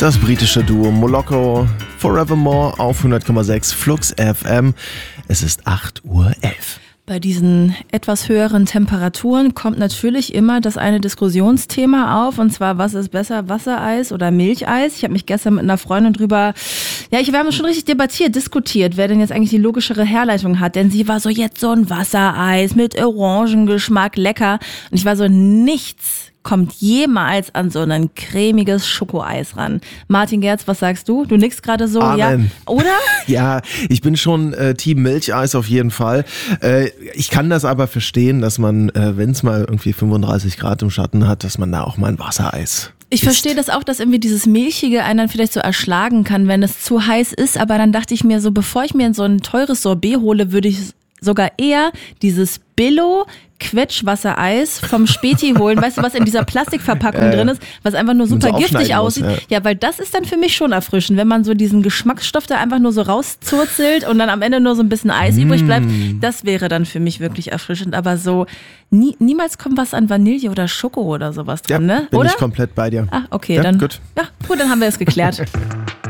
Das britische Duo Moloko, Forevermore auf 100,6 Flux FM. Es ist 8:11 Uhr. Bei diesen etwas höheren Temperaturen kommt natürlich immer das eine Diskussionsthema auf, und zwar, was ist besser, Wassereis oder Milcheis? Ich habe mich gestern mit einer Freundin drüber, wir haben schon richtig diskutiert, wer denn jetzt eigentlich die logischere Herleitung hat, denn sie war so, jetzt so ein Wassereis mit Orangengeschmack, lecker, und ich war so, nichts kommt jemals an so ein cremiges Schokoeis ran. Martin Gerz, was sagst du? Du nickst gerade so, Amen. Ja, oder? Ja, ich bin schon Team Milcheis auf jeden Fall. Ich kann das aber verstehen, dass man, wenn es mal irgendwie 35 Grad im Schatten hat, dass man da auch mal ein Wassereis Ich verstehe das auch, dass irgendwie dieses Milchige einen dann vielleicht so erschlagen kann, wenn es zu heiß ist, aber dann dachte ich mir so, bevor ich mir so ein teures Sorbet hole, würde ich sogar eher dieses Billo-Quetschwassereis vom Späti holen, weißt du, was in dieser Plastikverpackung drin ist, was einfach nur super so giftig aussieht. Ja, weil das ist dann für mich schon erfrischend, wenn man so diesen Geschmacksstoff da einfach nur so rauszurzelt und dann am Ende nur so ein bisschen Eis übrig bleibt. Das wäre dann für mich wirklich erfrischend, aber so niemals kommt was an Vanille oder Schoko oder sowas dran, ne? Bin oder? ich komplett bei dir. Ah, okay, ja, dann gut. Ja, gut, dann haben wir es geklärt.